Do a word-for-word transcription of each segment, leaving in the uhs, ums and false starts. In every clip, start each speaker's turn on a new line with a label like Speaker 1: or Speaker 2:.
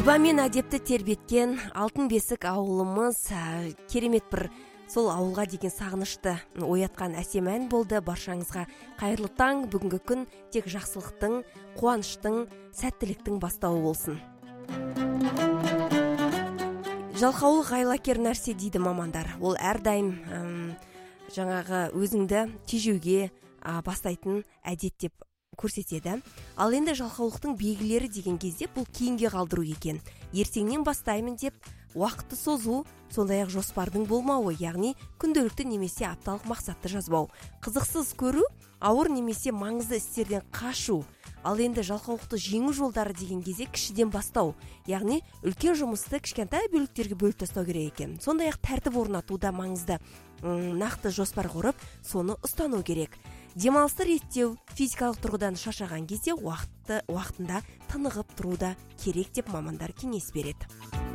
Speaker 1: Иба мен әдепті тербеткен алтын бесік ауылымыз керемет бір сол ауылға деген сағынышты оятқан әсем ән болды. Баршаңызға қайырлы таң. Бүгінгі күн тек жақсылықтың, қуаныштың, сәттіліктің бастауы болсын. Жалқаулық айлакер нәрсе дейді мамандар. Ол әрдайым әм, жаңағы өзіңді тежеуге а, бастайтын әдет деп көрсетеді. Ал енді жалқаулықтың белгілері деген кезде бұл кейінге қалдыру екен. Ертеңнен бастаймын деп уақытты созу, сондай-ақ жоспардың болмауы, яғни күнделікті немесе апталық мақсатты жазбау, қызықсыз көру, ауыр немесе маңызды істерден қашу. Ал енді жалқаулықты жеңу жолдары деген кезде кішіден бастау, яғни үлкен жұмысты кішкентай бөліктерге бөліп тастау керек екен. Сондай-ақ тәртіп орнатуда маңызды нақты жоспар құрып, соны ұстану керек. Демалысты реттеу, физикалық тұрғыдан шаршаған кезде уақытты уақытында тынығып тұруда керек деп мамандар кеңес береді.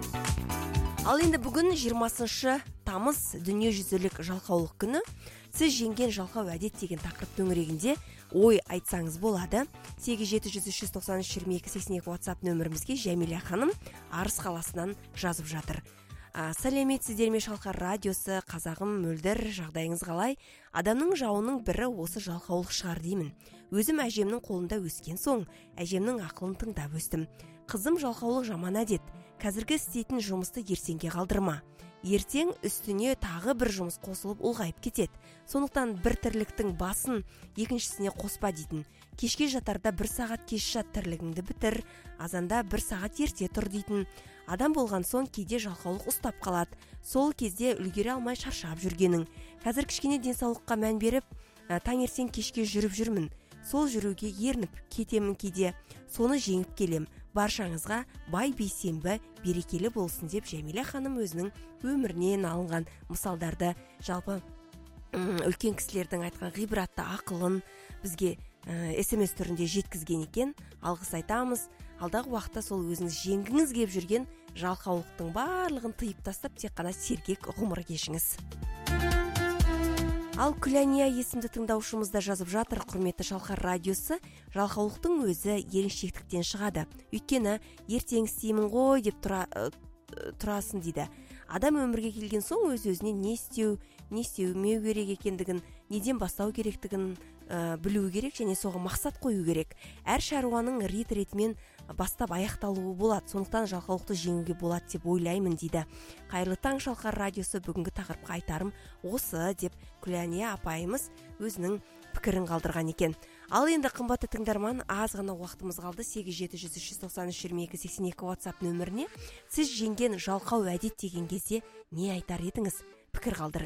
Speaker 1: Ал енді бүгін жиырмасыншы тамыз дүниежүзілік жалқаулық күні. Сіз жеңген жалқау әдет деген тақырып төңірегінде ой айтсаңыз болады. сегіз жеті жүз үш жүз тоқсан үш жиырма екі сексен екі WhatsApp нөмірімізге Жәмилә ханым Арыс қаласынан жазып жатыр. А, сәлеметсіздер ме Шалқар радиосы, қазағым мөлдір, жағдайыңыз қалай? Адамның жауының бірі осы жалқаулық шығар деймін. Өзім әжемнің қолында өскен соң, әжемнің ақылын тыңдап өстім. Қызым жалқаулық жаман әдет. Қазіргі істейтін жұмысты ертеңге қалдырма. Ертең үстіне тағы бір жұмыс қосылып ұлғайып кетеді. Сондықтан бір тірліктің басын екіншісіне қоспа дейтін. Кешке жатарда бір сағат кеш жат, тірлігіңді бітір, азанда бір сағат ерте тұр дейтін. Адам болған соң кейде жалқаулық ұстап қалады. Сол кезде үлгере алмай шаршап жүргенің. Қазір кішкене денсаулыққа мән беріп, таңертең кешке жүріп жүрмін. Сол жүруге ерініп кетемін кейде. Соны жеңіп келем. Баршаңызға бай бейсенбі берекелі болсын деп Жәмилә ханым өзінің өмірінен алынған мысалдарды, жалпы үлкен кісілердің айтқан ғибратты ақылын бізге эс эм эс түрінде жеткізген екен. Алғыс айтамыз. Алдағы уақытта сол өзіңіз жеңгіңіз кеп жүрген жалқаулықтың барлығын тыйып тастап, тек қана сергек ғұмыр кешіңіз. Ал Күләния есімді тыңдаушымызда жазып жатыр: құрметті Шалқар радиосы, жалқаулықтың өзі еріншектіктен шығады. Өйткені ертең істеймін ғой деп тұра, тұрасын дейді. Адам өмірге келген соң өз-өзіне не істеу, не істеумеу керек екендігін, неден бастау керектігін ә, білу керек және соған мақсат қою керек. Әр шаруаның рет-ретімен бастап аяқталуы болады. Сондықтан жалқаулықты жеңуге болады деп ойлаймын дейді. Қайырлы таң Шалқар радиосы, бүгінгі тақырыпқа айтарым осы деп Күләния апайымыз өзінің пікірін қалдырған екен. Ал енді қымбатты тыңдарман, аз ғана уақытымыз қалды. сегіз жеті жүз үш жүз тоқсан үш жиырма екі сексен екі WhatsApp нөміріне сіз жеңген жалқау әдет деген кезде не айтар едіңіз? Пікір қалдырыңыз.